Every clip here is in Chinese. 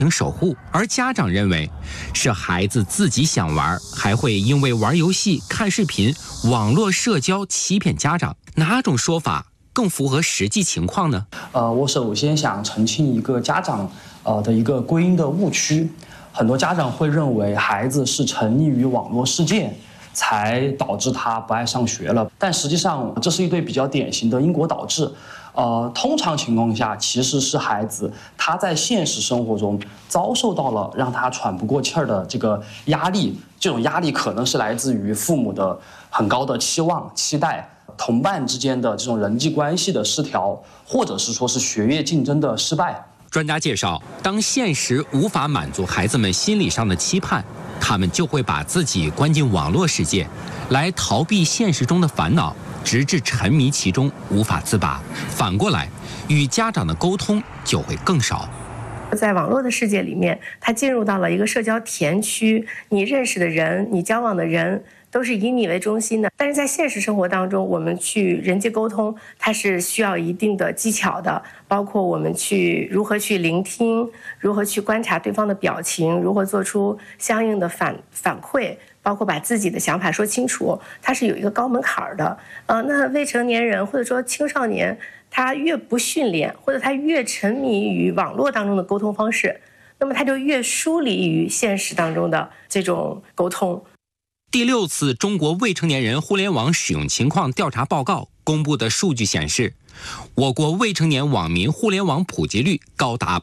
守护，而家长认为是孩子自己想玩，还会因为玩游戏、看视频、网络社交欺骗家长，哪种说法更符合实际情况呢？ 我首先想澄清一个家长的一个归因的误区，很多家长会认为孩子是沉溺于网络世界，才导致他不爱上学了，但实际上这是一对比较典型的因果导致。通常情况下，其实是孩子他在现实生活中遭受到了让他喘不过气儿的这个压力，这种压力可能是来自于父母的很高的期望、期待，同伴之间的这种人际关系的失调，或者是说是学业竞争的失败。 专家介绍，当现实无法满足孩子们心理上的期盼，他们就会把自己关进网络世界，来逃避现实中的烦恼，直至沉迷其中无法自拔。反过来，与家长的沟通就会更少。 在网络的世界里面，他进入到了一个社交田区，你认识的人，你交往的人都是以你为中心的。但是在现实生活当中，我们去人际沟通，它是需要一定的技巧的，包括我们去如何去聆听，如何去观察对方的表情，如何做出相应的反馈，包括把自己的想法说清楚，它是有一个高门槛的。那未成年人或者说青少年，他越不训练，或者他越沉迷于网络当中的沟通方式，那么他就越疏离于现实当中的这种沟通。 第6次中国未成年人互联网使用情况调查报告公布的数据显示，我国未成年网民互联网普及率高达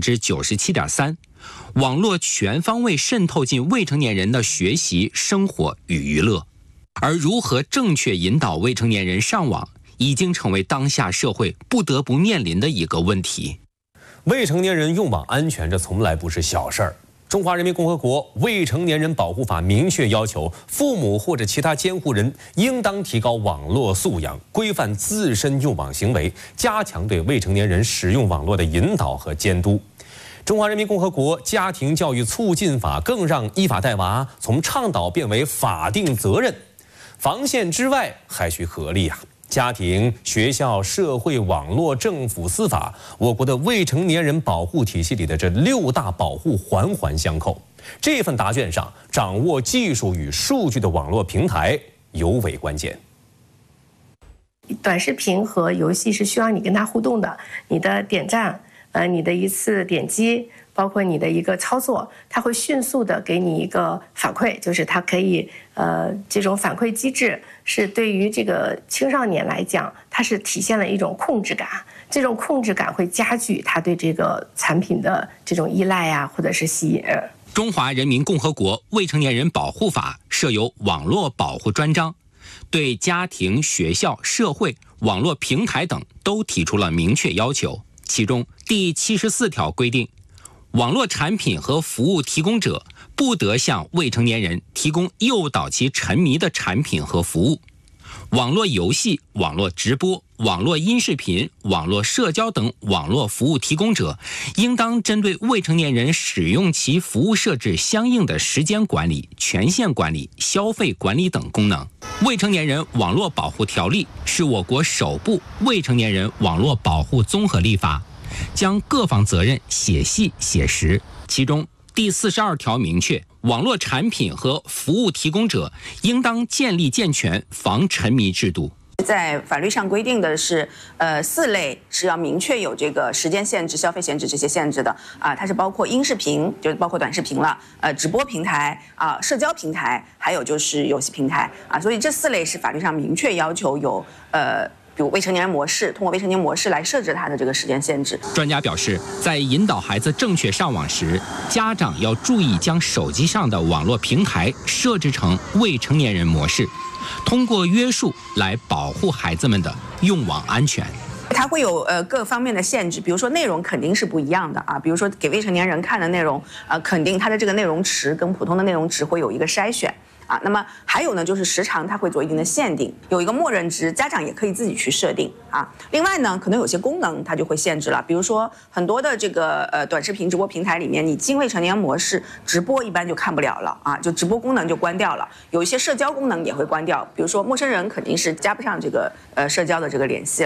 97.3%，网络全方位渗透进未成年人的学习、生活与娱乐。而如何正确引导未成年人上网，已经成为当下社会不得不面临的一个问题。 未成年人用网安全，这从来不是小事儿。中华人民共和国未成年人保护法明确要求，父母或者其他监护人应当提高网络素养，规范自身用网行为，加强对未成年人使用网络的引导和监督。中华人民共和国家庭教育促进法更让依法带娃从倡导变为法定责任。防线之外还需合力啊！家庭、学校、社会、网络、政府、司法，我国的未成年人保护体系里的这6大保护环环相扣。这份答卷上，掌握技术与数据的网络平台尤为关键。 短视频和游戏是需要你跟它互动的，你的点赞，你的一次点击，包括你的一个操作，它会迅速的给你一个反馈，就是它可以这种反馈机制是对于这个青少年来讲，它是体现了一种控制感，这种控制感会加剧他对这个产品的这种依赖啊，或者是吸引。 中华人民共和国未成年人保护法设有网络保护专章，对家庭、学校、社会、网络平台等都提出了明确要求。其中第74条规定，网络产品和服务提供者不得向未成年人提供诱导其沉迷的产品和服务。网络游戏、网络直播、网络音视频、网络社交等网络服务提供者，应当针对未成年人使用其服务设置相应的时间管理、权限管理、消费管理等功能。未成年人网络保护条例是我国首部未成年人网络保护综合立法，将各方责任写细写实。其中第42条明确，网络产品和服务提供者应当建立健全防沉迷制度。 在法律上规定的是，4类是要明确有这个时间限制、消费限制这些限制的啊，它是包括音视频，就是包括短视频了，直播平台啊，社交平台，还有就是游戏平台啊，所以这4类是法律上明确要求有比如未成年人模式，通过未成年模式来设置它的这个时间限制。 专家表示，在引导孩子正确上网时，家长要注意将手机上的网络平台设置成未成年人模式，通过约束来保护孩子们的用网安全。 它会有各方面的限制，比如说内容肯定是不一样的啊，比如说给未成年人看的内容，肯定它的这个内容池跟普通的内容池会有一个筛选。啊，那么还有呢，就是时长它会做一定的限定，有一个默认值，家长也可以自己去设定啊。另外呢，可能有些功能它就会限制了，比如说很多的这个短视频直播平台里面，你进未成年模式直播一般就看不了了啊，就直播功能就关掉了。有一些社交功能也会关掉，比如说陌生人肯定是加不上这个社交的这个联系了。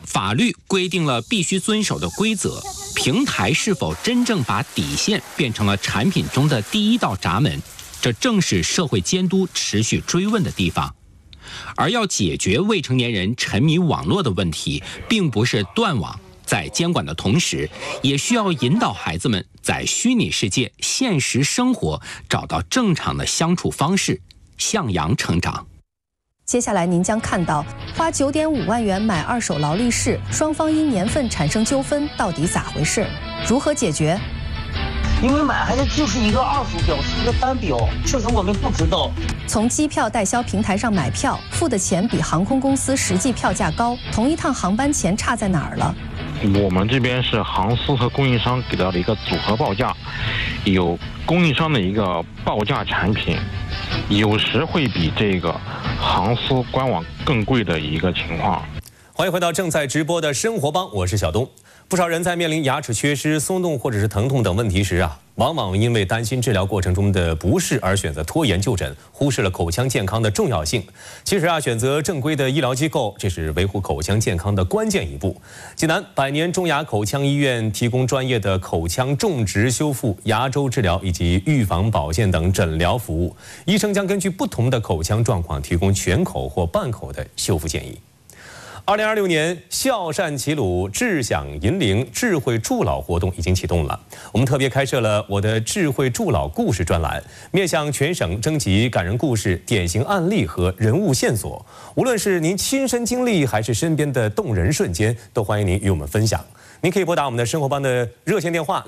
法律规定了必须遵守的规则，平台是否真正把底线变成了产品中的第一道闸门，这正是社会监督持续追问的地方。而要解决未成年人沉迷网络的问题，并不是断网，在监管的同时，也需要引导孩子们在虚拟世界、现实生活找到正常的相处方式，向阳成长。 接下来您将看到，花9.5万元买2手劳力士，双方因年份产生纠纷，到底咋回事？如何解决？ 因为买还是就是一个二手表，是一个单表，确实我们不知道。 从机票代销平台上买票，付的钱比航空公司实际票价高，同一趟航班钱差在哪儿了？ 我们这边是航司和供应商给到了一个组合报价，有供应商的一个报价产品，有时会比这个航司官网更贵的一个情况。 欢迎回到正在直播的生活帮，我是小东。不少人在面临牙齿缺失、松动或者是疼痛等问题时往往因为担心治疗过程中的不适而选择拖延就诊，忽视了口腔健康的重要性。其实选择正规的医疗机构，这是维护口腔健康的关键一步。济南百年中牙口腔医院提供专业的口腔种植修复、牙周治疗以及预防保健等诊疗服务。医生将根据不同的口腔状况，提供全口或半口的修复建议。2026年孝善齐鲁、智享银龄智慧助老活动已经启动了。我们特别开设了我的智慧助老故事专栏，面向全省征集感人故事、典型案例和人物线索。无论是您亲身经历，还是身边的动人瞬间，都欢迎您与我们分享。您可以拨打我们的生活帮的热线电话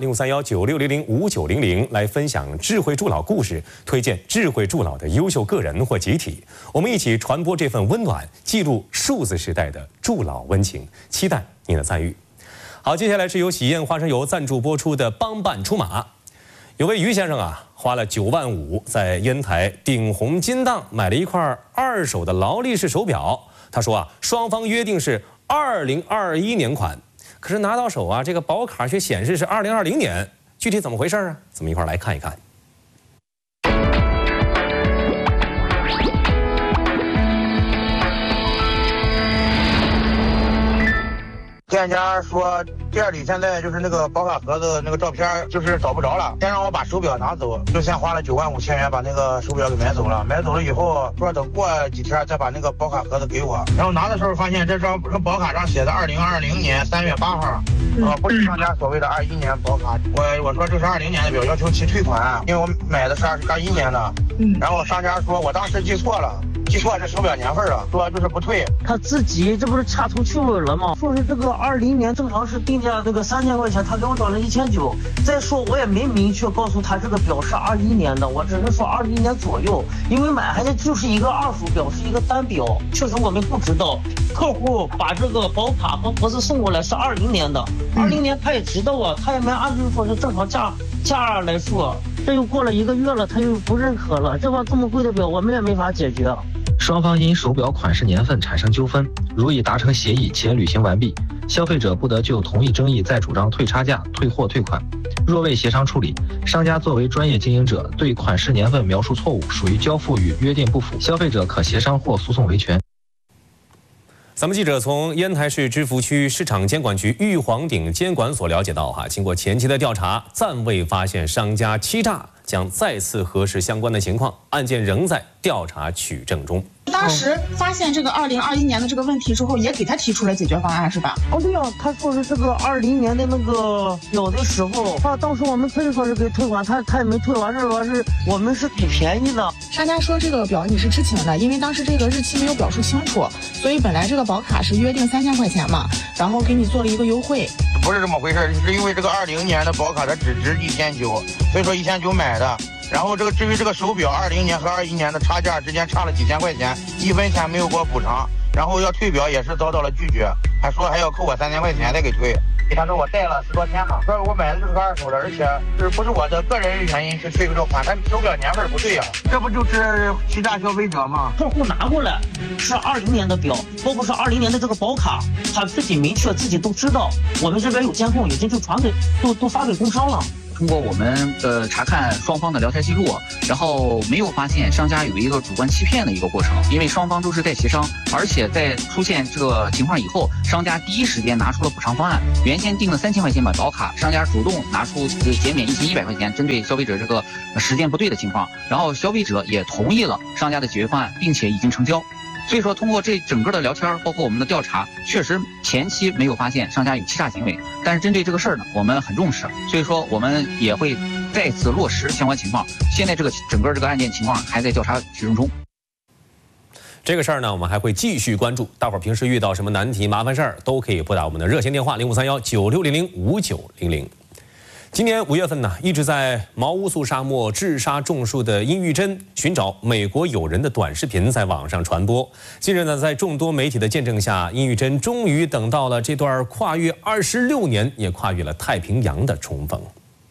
053196005900来分享智慧助老故事，推荐智慧助老的优秀个人或集体。我们一起传播这份温暖，记录数字时代的助老温情，期待您的参与。好，接下来是由喜宴花生油赞助播出的帮办出马。有位于先生花了9万5在烟台顶红金档买了一块2手的劳力士手表。他说双方约定是2021年款。可是拿到手这个保卡却显示是2020年，具体怎么回事咱们一块来看一看。 店家说店里现在就是那个保卡盒子那个照片就是找不着了，先让我把手表拿走，就先花了9万5千元把那个手表给买走了。买走了以后说等过几天再把那个保卡盒子给我，然后拿的时候发现这张保卡上写的2020年3月8号，不是商家所谓的21年保卡。我说这是20年的表，要求其退款，因为我买的是21年的。然后商家说我当时记错这手表年份了，说就是不退。 他自己这不是掐头去尾了吗？说是这个20年正常是定价那个3000块钱，他给我转了1900。再说我也没明确告诉他这个表是21年的，我只是说21年左右，因为买还是就是一个二手表，是一个单表，确实我们不知道。客户把这个保卡和盒子送过来是20年的，20年他也知道他也没按照说是正常价来说。这又过了1个月了，他又不认可了，这么贵的表我们也没法解决。 双方因手表款式年份产生纠纷，如已达成协议且履行完毕，消费者不得就同一争议再主张退差价、退货、退款。若未协商处理，商家作为专业经营者对款式年份描述错误，属于交付与约定不符，消费者可协商或诉讼维权。 咱们记者从烟台市芝罘区市场监管局玉皇顶监管所了解到，经过前期的调查，暂未发现商家欺诈，将再次核实相关的情况，案件仍在调查取证中。 当时发现这个2021年的这个问题之后，也给他提出了解决方案，是吧？ 对啊，他说是这个20年的那个表的时候，当时我们可以说是给退款，他也没退完，是我们是给便宜的。 商家说这个表你是知情的，因为当时这个日期没有表述清楚，所以本来这个保卡是约定3000块钱嘛，然后给你做了一个优惠。 不是这么回事，是因为这个20年的保卡它只值1900，所以说1900买的。然后至于这个手表20年和21年的差价之间差了几千块钱，1分钱没有给我补偿，然后要退表也是遭到了拒绝，还说还要扣我3000块钱再给退。他说我戴了10多天了，说我买的就是个2手的，而且这不是我的个人原因去退这个款，他手表年份不对这不就是欺诈消费者吗？ 客户拿过来是20年的表，包括是20年的这个保卡，他自己明确自己都知道，我们这边有监控，已经就传给都发给工商了。 通过我们查看双方的聊天记录，然后没有发现商家有一个主观欺骗的一个过程，因为双方都是在协商，而且在出现这个情况以后，商家第一时间拿出了补偿方案，原先定的3000块钱买保卡，商家主动拿出减免1100块钱，针对消费者这个时间不对的情况，然后消费者也同意了商家的解决方案，并且已经成交。所以说，通过这整个的聊天，包括我们的调查，确实前期没有发现商家有欺诈行为，但是针对这个事儿呢，我们很重视，所以说我们也会再次落实相关情况。现在整个案件情况还在调查取证中。 这个事儿呢，我们还会继续关注。大伙儿平时遇到什么难题、麻烦事儿，都可以拨打我们的热线电话053196005900。今年5月份呢，一直在毛乌素沙漠治沙种树的殷玉珍寻找美国友人的短视频在网上传播。近日呢，在众多媒体的见证下，殷玉珍终于等到了这段跨越26年，也跨越了太平洋的重逢。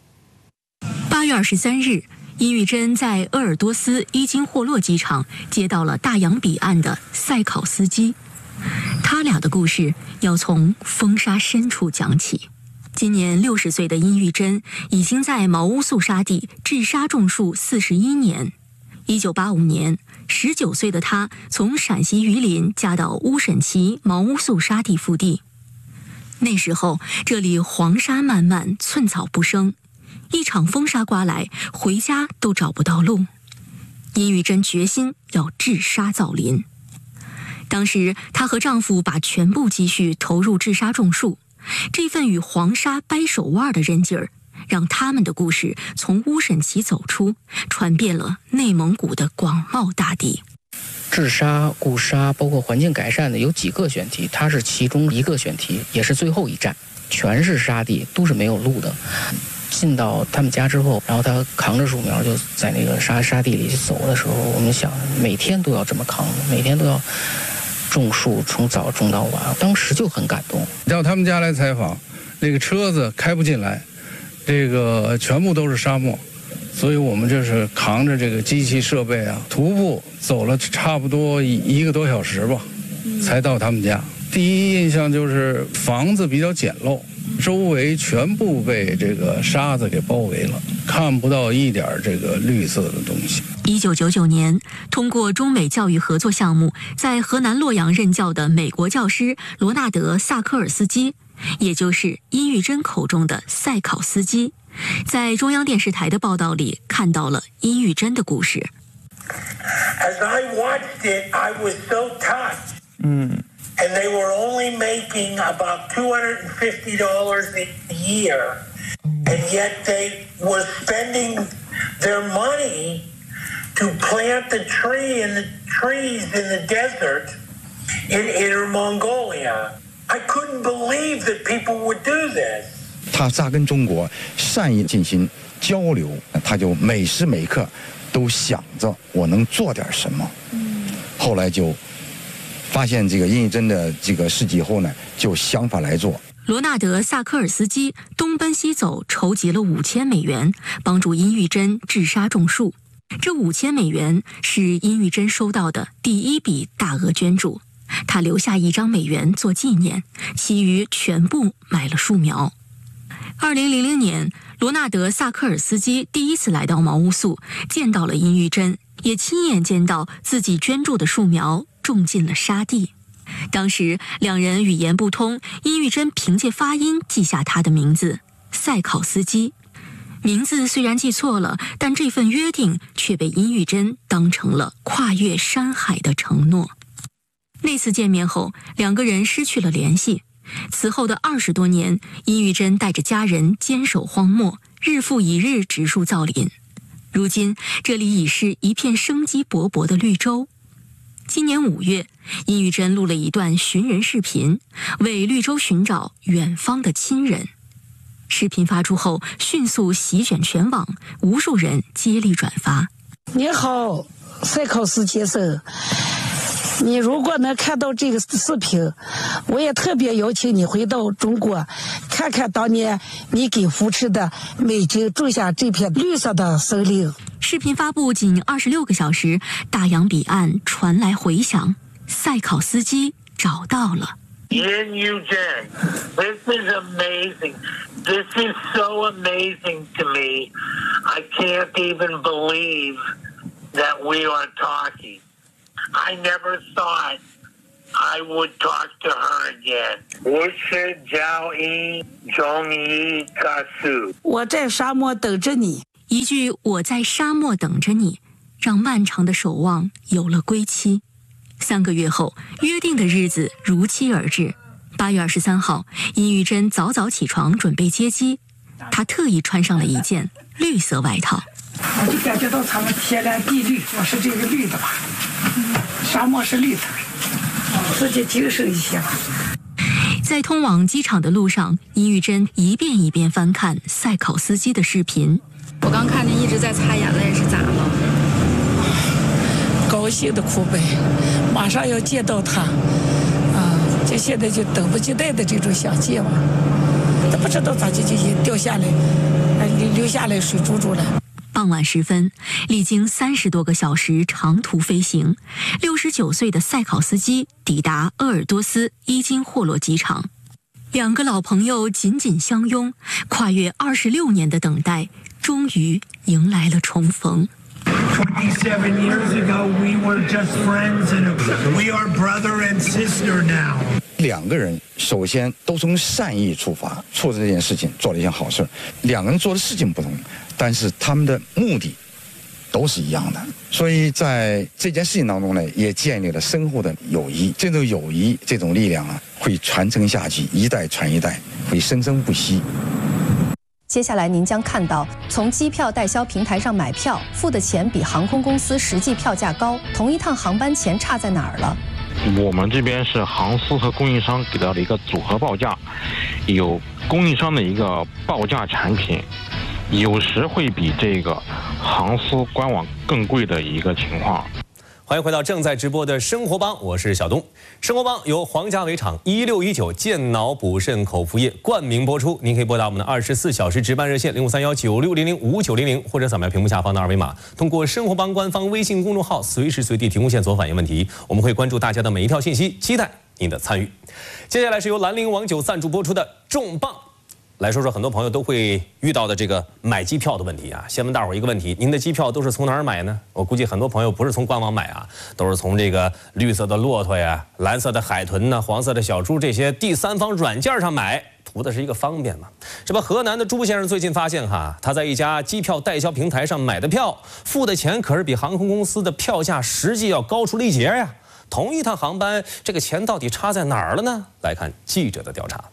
8月23日，殷玉珍在鄂尔多斯伊金霍洛机场接到了大洋彼岸的赛考斯基，他俩的故事要从风沙深处讲起。今年60岁的殷玉珍已经在毛乌素沙地治沙种树41年。1985年，19岁的他从陕西榆林嫁到乌审旗毛乌素沙地腹地。那时候这里黄沙漫漫，寸草不生，一场风沙刮来，回家都找不到路。殷玉珍决心要治沙造林。当时她和丈夫把全部积蓄投入治沙种树，这份与黄沙掰手腕的韧劲儿，让他们的故事从乌审旗走出，传遍了内蒙古的广袤大地。 治沙、固沙，包括环境改善的有几个选题，它是其中一个选题，也是最后一站。全是沙地，都是没有路的。进到他们家之后，然后他扛着树苗就在那个沙地里走的时候，我们想每天都要这么扛，每天都要种树，从早种到晚，当时就很感动。 到他们家来采访，那个车子开不进来，这个全部都是沙漠，所以我们这是扛着这个机器设备啊，徒步走了差不多1个多小时吧，才到他们家。第一印象就是房子比较简陋，周围全部被这个沙子给包围了，看不到一点这个绿色的东西。 1999年，通过中美教育合作项目，在河南洛阳任教的美国教师罗纳德·萨科尔斯基，也就是殷玉珍口中的赛考斯基，在中央电视台的报道里看到了殷玉珍的故事。 As I watched it, I was so touched. And they were only making about $250 a year, and yet they were spending their money to plant the trees in the desert in Inner Mongolia. I couldn't believe that people would do this. 他扎根中国，善于进行交流，他就每时每刻都想着我能做点什么。后来就发现这个殷玉珍的这个事迹以后呢，就想法来做。 罗纳德·萨科尔斯基东奔西走，筹集了5000美元，帮助殷玉珍治沙种树。这5000美元是殷玉珍收到的第一笔大额捐助，他留下1张美元做纪念，其余全部买了树苗。2000年，罗纳德·萨科尔斯基第一次来到毛乌素，见到了殷玉珍，也亲眼见到自己捐助的树苗种进了沙地。当时两人语言不通，殷玉珍凭借发音记下他的名字赛考斯基。名字虽然记错了，但这份约定却被殷玉珍当成了跨越山海的承诺。那次见面后，两个人失去了联系。此后的20多年，殷玉珍带着家人坚守荒漠，日复一日植树造林。如今这里已是一片生机勃勃的绿洲。今年5月，殷玉珍录了一段寻人视频，为绿洲寻找远方的亲人。视频发出后，迅速席卷全网，无数人接力转发。 你好，赛考斯先生，你如果能看到这个视频，我也特别邀请你回到中国，看看当年你给扶持的美军种下这片绿色的森林。 视频发布仅26个小时，大洋彼岸传来回响，赛考斯基找到了。 Yin Yu Zhen, this is amazing. This is so amazing to me. I can't even believe that we are talking. I never thought I would talk to her again. 我是赵一中医大叔。 我在沙漠等着你。 一句“我在沙漠等着你”，让漫长的守望有了归期。3个月后，约定的日子如期而至。8月23号，殷玉珍早早起床准备接机，她特意穿上了一件绿色外套。 我就感觉到他们天蓝地绿，我是这个绿的吧？沙漠是绿的，自己精神一些吧。 在通往机场的路上，殷玉珍一遍一遍翻看赛考斯基的视频。 我刚看见一直在擦眼泪，是咋了？ 高兴的哭呗，马上要见到他，就现在就等不及待的这种想见嘛，都不知道咋就掉下来，流下来水珠珠了。 傍晚时分，历经30多个小时长途飞行，69岁的赛考斯基抵达鄂尔多斯伊金霍洛机场。2个老朋友紧紧相拥，跨越26年的等待，终于迎来了重逢。 27 years ago, we were just friends, and we are brother and sister now. 2个人首先都从善意出发，做这件事情做了一件好事。2个人做的事情不同，但是他们的目的都是一样的。所以在这件事情当中呢，也建立了深厚的友谊。这种友谊，这种力量啊，会传承下去，一代传一代，会生生不息。 接下来您将看到，从机票代销平台上买票，付的钱比航空公司实际票价高，同一趟航班钱差在哪儿了？ 我们这边是航司和供应商给到了一个组合报价，有供应商的一个报价产品，有时会比这个航司官网更贵的一个情况。 欢迎回到正在直播的生活帮，我是小东。生活帮由皇家围场1619健脑补肾口服液冠名播出。您可以拨打我们的24小时值班热线053196005900，或者扫描屏幕下方的2维码，通过生活帮官方微信公众号随时随地提供线索反映问题。我们会关注大家的每一条信息，期待您的参与。接下来是由兰陵王酒赞助播出的重磅。来说说很多朋友都会遇到的这个买机票的问题啊。先问大伙一个问题：您的机票都是从哪儿买呢？我估计很多朋友不是从官网买啊，都是从这个绿色的骆驼呀、蓝色的海豚呢、黄色的小猪这些第三方软件上买，图的是一个方便嘛。这不，河南的朱先生最近发现哈，他在一家机票代销平台上买的票，付的钱可是比航空公司的票价实际要高出了一截呀。同一趟航班，这个钱到底差在哪儿了呢？来看记者的调查。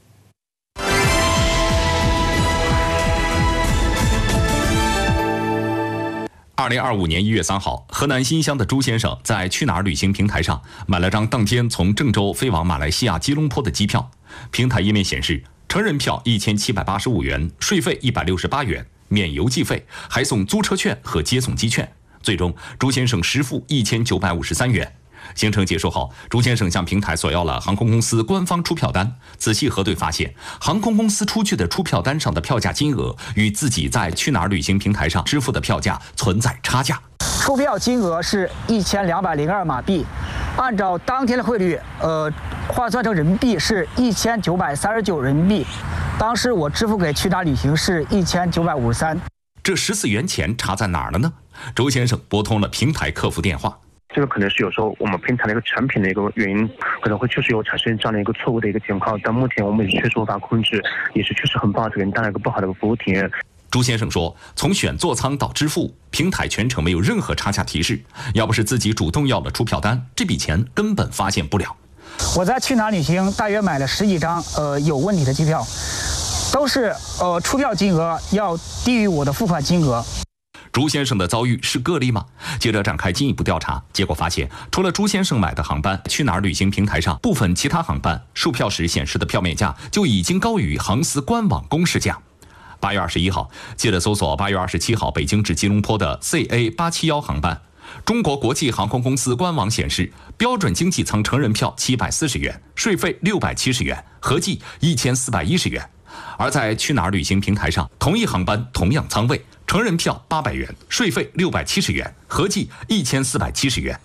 2025年1月3号，河南新乡的朱先生在去哪儿旅行平台上买了张当天从郑州飞往马来西亚吉隆坡的机票。平台页面显示，成人票1785元，税费168元，免邮寄费，还送租车券和接送机券。最终，朱先生实付1953元。行程结束后，朱先生向平台索要了航空公司官方出票单，仔细核对发现，航空公司出具的出票单上的票价金额与自己在去哪儿旅行平台上支付的票价存在差价。 出票金额是1202马币，按照当天的汇率，换算成人民币是1939人民币。当时我支付给去哪儿旅行是1953。 这14元钱差在哪儿了呢？周先生拨通了平台客服电话。 这个可能是有时候我们平台的一个产品的一个原因，可能会确实有产生这样的一个错误的一个情况，但目前我们也确实无法控制，也是确实很抱歉给您带来一个不好的服务体验。 朱先生说，从选座舱到支付，平台全程没有任何差价提示，要不是自己主动要了出票单，这笔钱根本发现不了。 我在去哪儿旅行大约买了10几张有问题的机票，都是出票金额要低于我的付款金额。 朱先生的遭遇是个例吗？记者展开进一步调查，结果发现，除了朱先生买的航班，去哪儿旅行平台上部分其他航班售票时显示的票面价就已经高于航司官网公示价。8月21号，记者搜索8月27号北京至吉隆坡的 CA871航班，中国国际航空公司官网显示，标准经济舱成人票740元，税费670元，合计1410元。而在去哪儿旅行平台上，同一航班同样舱位，成人票800元，税费670元，合计1470元。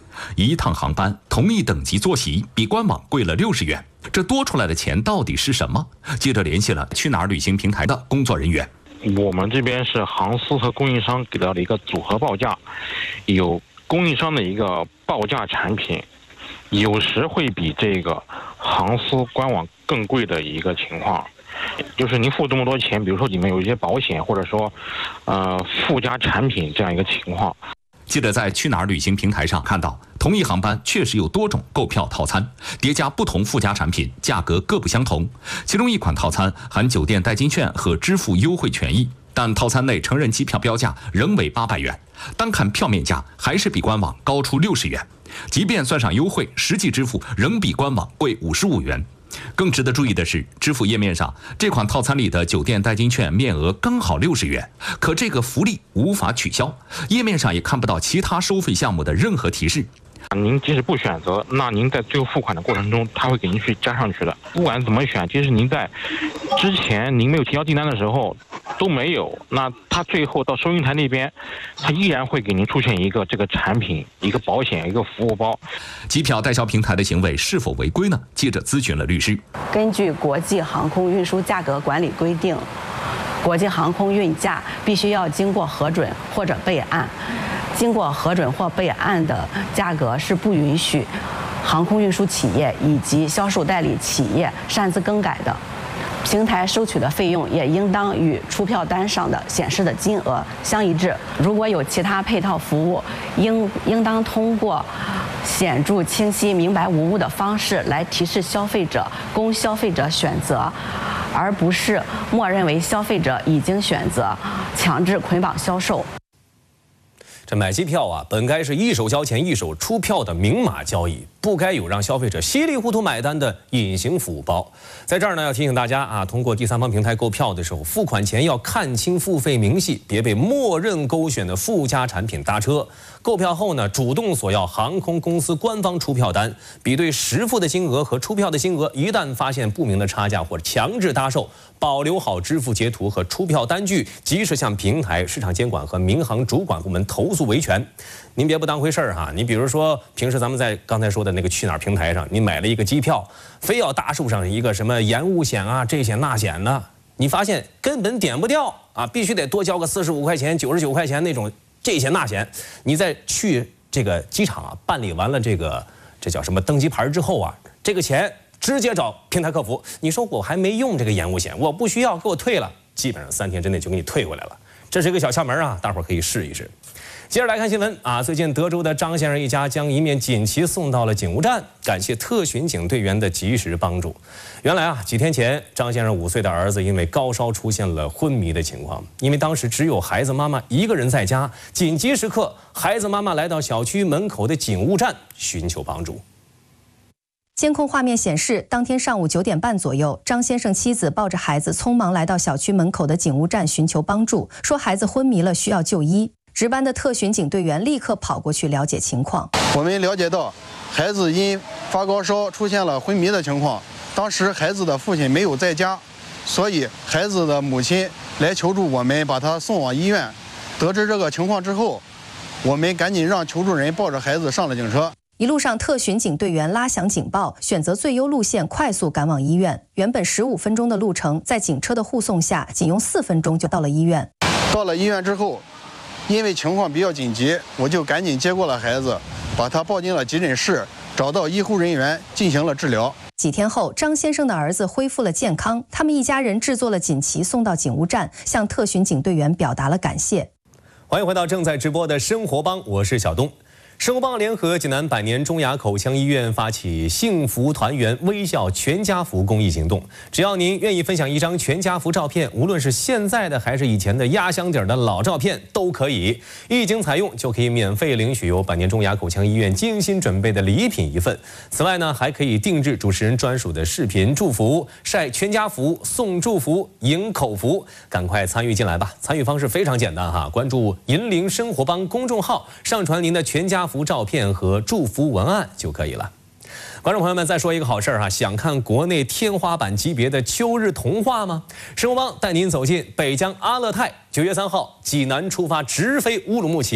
一趟航班同一等级坐席比官网贵了60元，这多出来的钱到底是什么？记者联系了去哪儿旅行平台的工作人员。 我们这边是航司和供应商给到了一个组合报价，有供应商的一个报价产品，有时会比这个航司官网更贵的一个情况。就是您付这么多钱，比如说里面有一些保险，或者说附加产品这样一个情况。 记者在去哪儿旅行平台上看到，同一航班确实有多种购票套餐，叠加不同附加产品，价格各不相同。其中一款套餐含酒店代金券和支付优惠权益，但套餐内成人机票标价仍为800元，单看票面价还是比官网高出60元。即便算上优惠，实际支付仍比官网贵55元。更值得注意的是，支付页面上这款套餐里的酒店代金券面额刚好60元，可这个福利无法取消，页面上也看不到其他收费项目的任何提示。 您即使不选择，那您在最后付款的过程中，他会给您去加上去的。不管怎么选，即使您在之前您没有提交订单的时候都没有，那他最后到收银台那边，他依然会给您出现一个这个产品、一个保险、一个服务包。 机票代销平台的行为是否违规呢？记者咨询了律师。 根据国际航空运输价格管理规定，国际航空运价必须要经过核准或者备案。经过核准或备案的价格是不允许航空运输企业以及销售代理企业擅自更改的。平台收取的费用也应当与出票单上的显示的金额相一致。如果有其他配套服务，应当通过显著、清晰、明白无误的方式来提示消费者，供消费者选择，而不是默认为消费者已经选择，强制捆绑销售。 这买机票啊，本该是一手交钱一手出票的明码交易，不该有让消费者稀里糊涂买单的隐形服务包。在这儿呢，要提醒大家啊，通过第三方平台购票的时候，付款前要看清付费明细，别被默认勾选的附加产品搭车。购票后呢，主动索要航空公司官方出票单，比对实付的金额和出票的金额，一旦发现不明的差价或者强制搭售，保留好支付截图和出票单据，及时向平台、市场监管和民航主管部门投诉维权。您别不当回事儿哈，你比如说平时咱们在刚才说的那个去哪儿平台上，你买了一个机票，非要搭售上一个什么延误险啊、这险那险的，你发现根本点不掉啊，必须得多交个45块钱、99块钱那种这险那险。你再去这个机场啊办理完了这叫什么登机牌之后啊，这个钱直接找平台客服，你说我还没用这个延误险，我不需要，给我退了，基本上3天之内就给你退回来了。这是一个小窍门啊，大伙儿可以试一试。接着来看新闻啊，最近德州的张先生一家将一面锦旗送到了警务站，感谢特巡警队员的及时帮助。原来啊，几天前张先生5岁的儿子因为高烧出现了昏迷的情况，因为当时只有孩子妈妈一个人在家，紧急时刻，孩子妈妈来到小区门口的警务站寻求帮助。 监控画面显示，当天上午9点半左右，张先生妻子抱着孩子匆忙来到小区门口的警务站寻求帮助，说孩子昏迷了，需要就医。值班的特巡警队员立刻跑过去了解情况。 我们了解到，孩子因发高烧出现了昏迷的情况，当时孩子的父亲没有在家，所以孩子的母亲来求助我们，把他送往医院。得知这个情况之后，我们赶紧让求助人抱着孩子上了警车。 一路上，特巡警队员拉响警报，选择最优路线，快速赶往医院。原本15分钟的路程，在警车的护送下，仅用4分钟就到了医院。 到了医院之后，因为情况比较紧急，我就赶紧接过了孩子，把他抱进了急诊室，找到医护人员进行了治疗。 几天后，张先生的儿子恢复了健康，他们一家人制作了锦旗送到警务站，向特巡警队员表达了感谢。 欢迎回到正在直播的生活帮，我是小东。生活帮联合济南百年中雅口腔医院发起幸福团圆微笑全家福公益行动，只要您愿意分享一张全家福照片，无论是现在的还是以前的压箱底的老照片都可以，一经采用就可以免费领取由百年中雅口腔医院精心准备的礼品1份。此外呢，还可以定制主持人专属的视频祝福，晒全家福，送祝福，赢口福。赶快参与进来吧！参与方式非常简单哈，关注银铃生活帮公众号，上传您的全家福照片和祝福文案就可以了。观众朋友们，再说一个好事儿哈，想看国内天花板级别的秋日童话吗？生活帮带您走进北疆阿勒泰，9月3号济南出发直飞乌鲁木齐，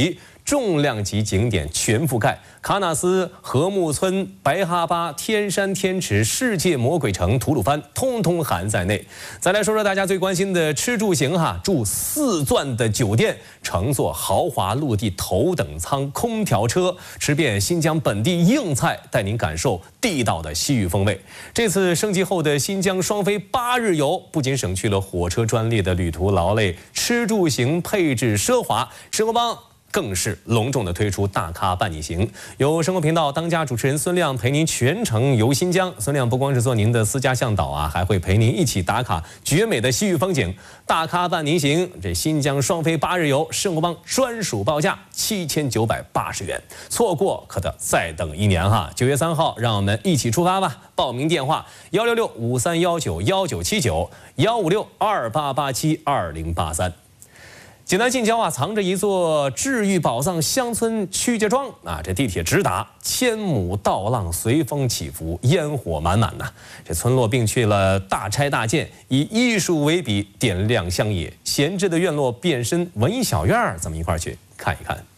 重量级景点全覆盖，喀纳斯、禾木村、白哈巴、天山天池、世界魔鬼城、吐鲁番，通通含在内。再来说说大家最关心的吃住行哈，住4钻的酒店，乘坐豪华陆地头等舱空调车，吃遍新疆本地硬菜，带您感受地道的西域风味。这次升级后的新疆双飞8日游，不仅省去了火车专列的旅途劳累，吃住行配置奢华，生活帮更是隆重的推出大咖伴你行，由生活频道当家主持人孙亮陪您全程游新疆。孙亮不光是做您的私家向导啊，还会陪您一起打卡绝美的西域风景。大咖伴您行，这新疆双飞8日游，生活帮专属报价7980元，错过可得再等1年哈。9月3号，让我们一起出发吧！报名电话166-5319-1979，156-2887-2083。济南近郊啊，藏着一座治愈宝藏乡村曲家庄啊，这地铁直达，1000亩稻浪随风起伏，烟火满满呐。这村落摒去了大拆大建，以艺术为笔，点亮乡野，闲置的院落变身文艺小院，咱们一块儿去看一看。